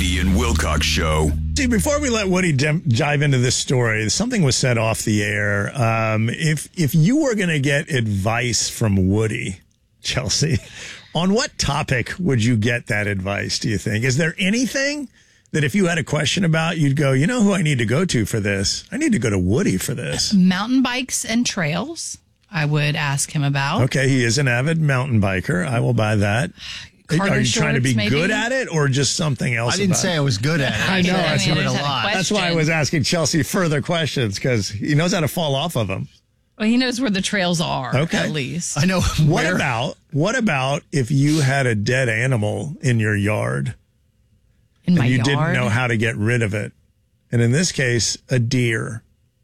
Woody and Wilcox Show. See, before we let Woody dive into this story, something was said off the air. If you were going to get advice from Woody, Chelsea, on what topic would you get that advice, do you think? Is there anything that if you had a question about, you'd go, you know who I need to go to for this? I need to go to Woody for this. Mountain bikes and trails, I would ask him about. Okay, he is an avid mountain biker. I will buy that. Cargo Are you trying to be shorts, maybe? good at it or just something else? I didn't say I was good at it. I know. I do it a just had lot. That's why I was asking Chelsea further questions, because he knows how to fall off of them. Well, he knows where the trails are, Okay. at least. I know. What about if you had a dead animal in your yard In my and you yard. didn't know how to get rid of it? And in this case, a deer.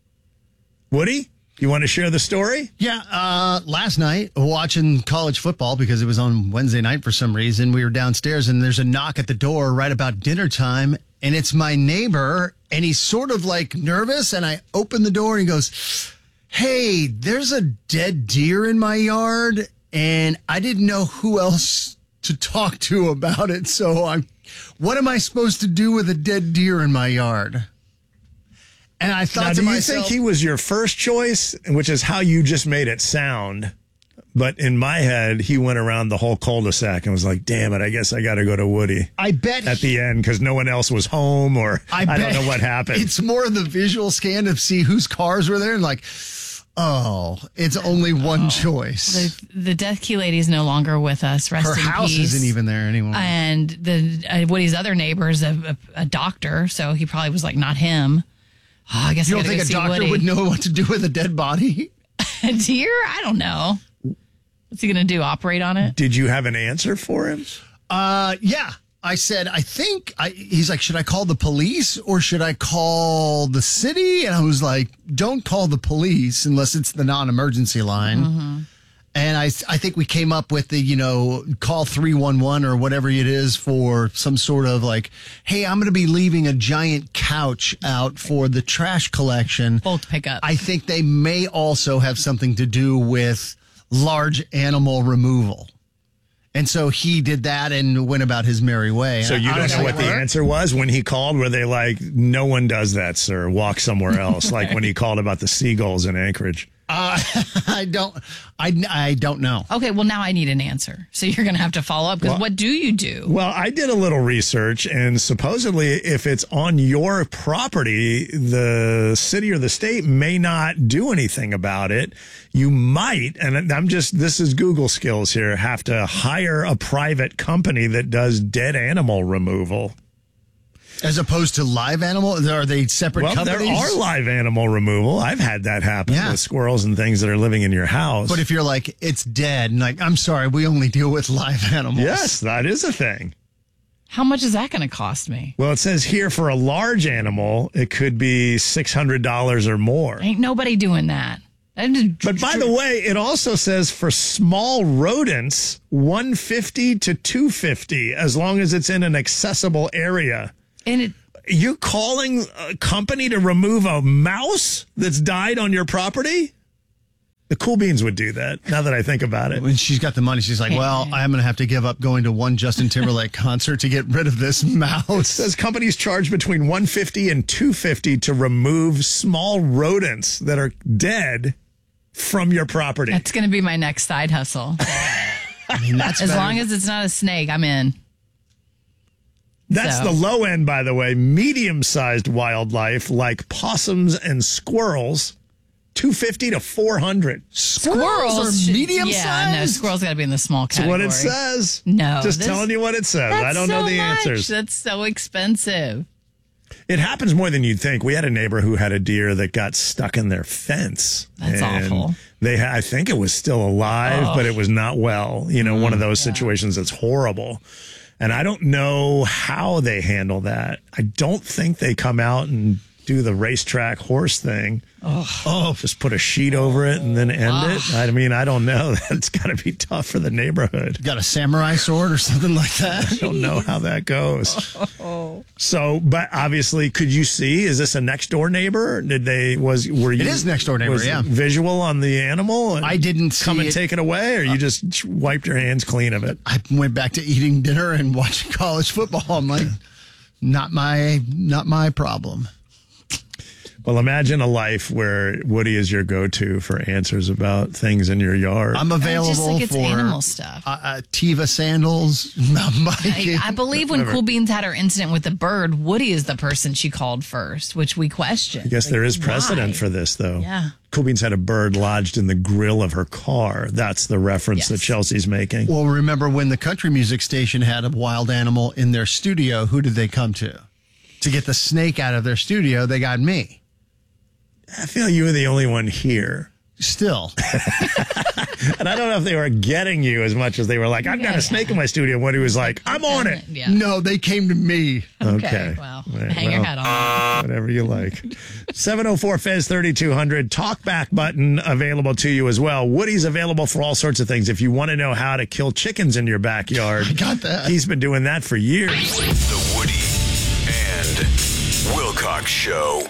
Woody, you want to share the story? Yeah, last night watching college football because it was on Wednesday night for some reason. We were downstairs and there's a knock at the door right about dinner time, and it's my neighbor, and he's sort of like nervous. And I open the door and he goes, "Hey, there's a dead deer in my yard," and I didn't know who else to talk to about it. So what am I supposed to do with a dead deer in my yard? And I thought Now, to do you myself, think he was your first choice, which is how you just made it sound? But in my head, he went around the whole cul-de-sac and was like, damn it, I guess I got to go to Woody I bet at the end because no one else was home, or I don't know what happened. It's more of the visual scan to see whose cars were there and like, oh, it's only one choice. The Death Key lady is no longer with us. Rest Her in house peace. isn't even there anymore. And Woody's other neighbor is a doctor, so he probably was like, not him. Oh, I guess You I don't gotta think go a see doctor Woody. would know what to do with a dead body? A deer? I don't know. What's he going to do? Operate on it? Did you have an answer for him? Yeah. I said, he's like, should I call the police or should I call the city? And I was like, don't call the police unless it's the non-emergency line. Mm-hmm. And I think we came up with the, call 311 or whatever it is for some sort of like, hey, I'm going to be leaving a giant couch out for the trash collection. Both pick up. I think they may also have something to do with large animal removal. And so he did that and went about his merry way. So you don't know what the answer was when he called? Were they like, no one does that, sir, walk somewhere else? Like when he called about the seagulls in Anchorage. I don't know. Okay, well, now I need an answer. So you're going to have to follow up, because what do you do? Well, I did a little research, and supposedly if it's on your property, the city or the state may not do anything about it. You might, and this is Google skills here, have to hire a private company that does dead animal removal. As opposed to live animal? Are they separate companies? There are live animal removal. I've had that happen with squirrels and things that are living in your house. But if you're like, it's dead, and like, I'm sorry, we only deal with live animals. Yes, that is a thing. How much is that going to cost me? Well, it says here for a large animal, it could be $600 or more. Ain't nobody doing that. But by the way, it also says for small rodents, $150 to $250, as long as it's in an accessible area. And you're calling a company to remove a mouse that's died on your property? The Cool Beans would do that, now that I think about it. When she's got the money, she's like, well, I'm going to have to give up going to one Justin Timberlake concert to get rid of this mouse. It says companies charge between $150 and $250 to remove small rodents that are dead from your property. That's going to be my next side hustle. I mean, that's as better. long as it's not a snake, I'm in. That's the low end, by the way. Medium-sized wildlife like possums and squirrels, $250 to $400. Squirrels are medium Yeah, sized? no, squirrels got to be in the small That's category. what it says. No. Just telling you what it says. That's I don't know so the much. answers. That's so expensive. It happens more than you'd think. We had a neighbor who had a deer that got stuck in their fence. That's and awful. I think it was still alive, but it was not well. One of those situations that's horrible. And I don't know how they handle that. I don't think they come out and do the racetrack horse thing. Just put a sheet over it and then end it. I mean, I don't know. That's got to be tough for the neighborhood. Got a samurai sword or something like that? I don't know how that goes. So, but obviously, could you see? Is this a next door neighbor? It is next door neighbor. Was yeah. Visual on the animal. I didn't come see and it. take it away, or you just wiped your hands clean of it. I went back to eating dinner and watching college football. I'm like, Not my problem. Well, imagine a life where Woody is your go-to for answers about things in your yard. I'm available Just like it's for animal stuff. Tiva sandals. I believe when Cool Beans had her incident with the bird, Woody is the person she called first, which we questioned. I guess there is precedent why? for this, though. Yeah. Cool Beans had a bird lodged in the grill of her car. That's the reference that Chelsea's making. Well, remember when the country music station had a wild animal in their studio, who did they come to? To get the snake out of their studio, they got me. I feel you were the only one here. Still. And I don't know if they were getting you as much as they were like, I've got a snake in my studio. And Woody was like, I'm on it. Yeah. No, they came to me. Okay. Well, hang your hat on. Whatever you like. 704-FEZ-3200. Talkback button available to you as well. Woody's available for all sorts of things. If you want to know how to kill chickens in your backyard, I got that. He's been doing that for years. The Woody and Wilcox Show.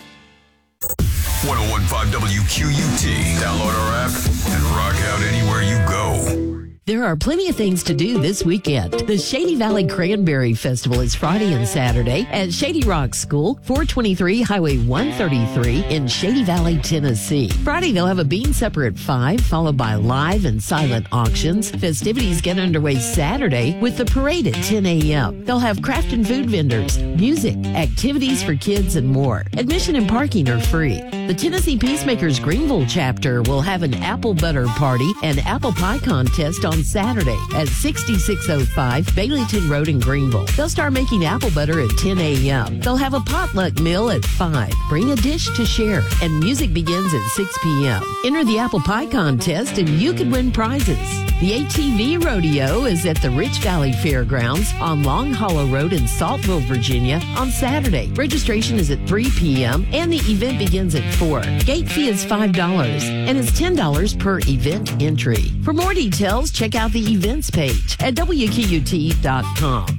101.5 WQUT. Download our app and rock out anywhere you go. There are plenty of things to do this weekend. The Shady Valley Cranberry Festival is Friday and Saturday at Shady Rock School, 423 Highway 133 in Shady Valley, Tennessee. Friday, they'll have a bean supper at 5, followed by live and silent auctions. Festivities get underway Saturday with the parade at 10 a.m. They'll have craft and food vendors, music, activities for kids, and more. Admission and parking are free. The Tennessee Peacemakers Greenville chapter will have an apple butter party and apple pie contest on Saturday at 6605 Baileyton Road in Greenville. They'll start making apple butter at 10 a.m. They'll have a potluck meal at 5. Bring a dish to share, and music begins at 6 p.m. Enter the apple pie contest and you could win prizes. The ATV Rodeo is at the Rich Valley Fairgrounds on Long Hollow Road in Saltville, Virginia on Saturday. Registration is at 3 p.m. and the event begins at 4. Gate fee is $5 and it's $10 per event entry. For more details, check out the events page at WQUT.com.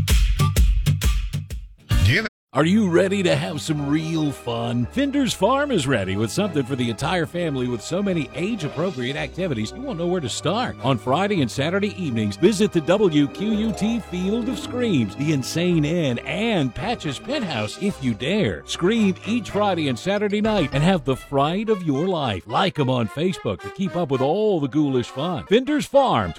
Are you ready to have some real fun? Finder's Farm is ready with something for the entire family with so many age-appropriate activities you won't know where to start. On Friday and Saturday evenings, visit the WQUT Field of Screams, the Insane Inn, and Patch's Penthouse if you dare. Scream each Friday and Saturday night and have the fright of your life. Like them on Facebook to keep up with all the ghoulish fun. Finder's Farm,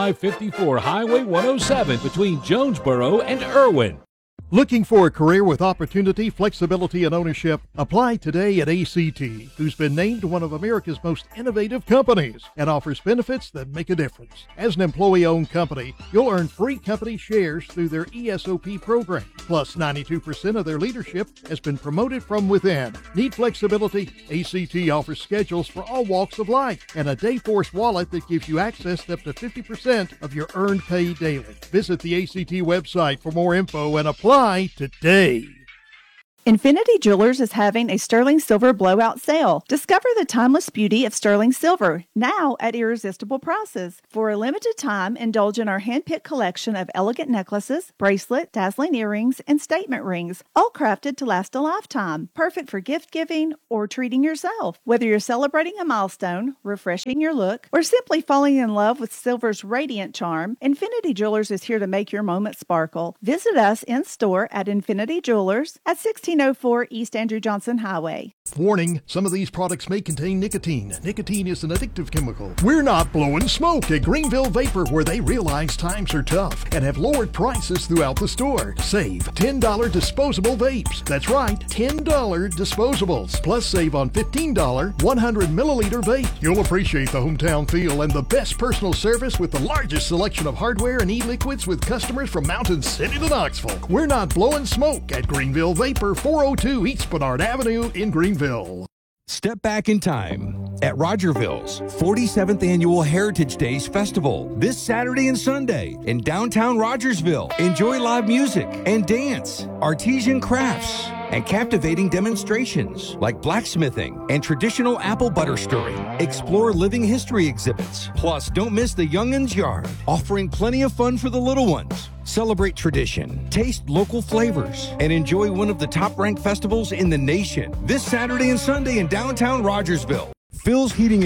2554 Highway 107 between Jonesboro and Irwin. Looking for a career with opportunity, flexibility, and ownership? Apply today at ACT, who's been named one of America's most innovative companies and offers benefits that make a difference. As an employee-owned company, you'll earn free company shares through their ESOP program. Plus, 92% of their leadership has been promoted from within. Need flexibility? ACT offers schedules for all walks of life and a Dayforce wallet that gives you access to up to 50% of your earned pay daily. Visit the ACT website for more info and apply today. Infinity Jewelers is having a sterling silver blowout sale. Discover the timeless beauty of sterling silver, now at irresistible prices. For a limited time, indulge in our hand-picked collection of elegant necklaces, bracelet, dazzling earrings, and statement rings, all crafted to last a lifetime. Perfect for gift-giving or treating yourself. Whether you're celebrating a milestone, refreshing your look, or simply falling in love with silver's radiant charm, Infinity Jewelers is here to make your moment sparkle. Visit us in-store at Infinity Jewelers at 1604 East Andrew Johnson Highway. Warning, some of these products may contain nicotine. Nicotine is an addictive chemical. We're not blowing smoke at Greenville Vapor, where they realize times are tough and have lowered prices throughout the store. Save $10 disposable vapes. That's right, $10 disposables. Plus save on $15 100 milliliter vape. You'll appreciate the hometown feel and the best personal service with the largest selection of hardware and e-liquids with customers from Mountain City to Knoxville. We're not blowing smoke at Greenville Vapor, 402 East Bernard Avenue in Greenville. Step back in time at Rogerville's 47th Annual Heritage Days Festival this Saturday and Sunday in downtown Rogersville. Enjoy live music and dance, artisan crafts, and captivating demonstrations like blacksmithing and traditional apple butter stirring. Explore living history exhibits. Plus, don't miss the Young'uns Yard, offering plenty of fun for the little ones. Celebrate tradition, taste local flavors, and enjoy one of the top-ranked festivals in the nation this Saturday and Sunday in downtown Rogersville. Phil's Heating and Air,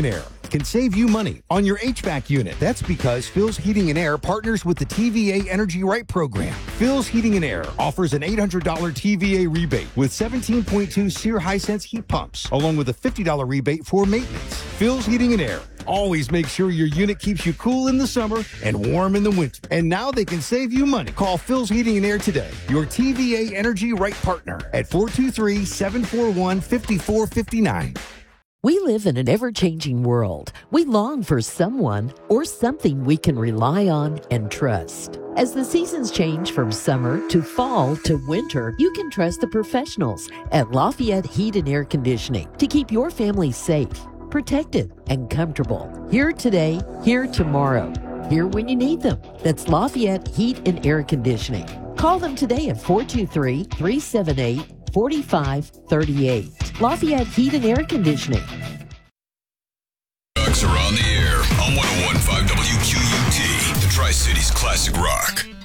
can save you money on your HVAC unit. That's because Phil's Heating and Air partners with the TVA Energy Right program. Phil's Heating and Air offers an $800 TVA rebate with 17.2 SEER Hisense heat pumps, along with a $50 rebate for maintenance. Phil's Heating and Air always make sure your unit keeps you cool in the summer and warm in the winter. And now they can save you money. Call Phil's Heating and Air today, your TVA Energy Right partner, at 423-741-5459. We live in an ever-changing world. We long for someone or something we can rely on and trust. As the seasons change from summer to fall to winter, you can trust the professionals at Lafayette Heat and Air Conditioning to keep your family safe, protected, and comfortable. Here today, here tomorrow. Here when you need them. That's Lafayette Heat and Air Conditioning. Call them today at 423-378-4538. Lafayette Heat and Air Conditioning. Ducks are on the air on 101.5 WQUT, the Tri-Cities Classic Rock.